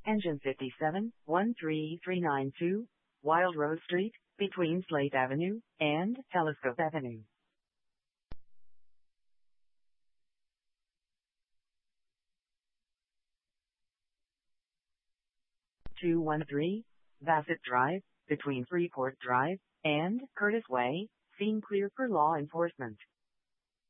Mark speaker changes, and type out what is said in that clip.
Speaker 1: Engine 57, 13392, Wild Rose Street, between Slate Avenue and Telescope Avenue. 213, Bassett Drive, between Freeport Drive and Curtis Way, scene clear for law enforcement.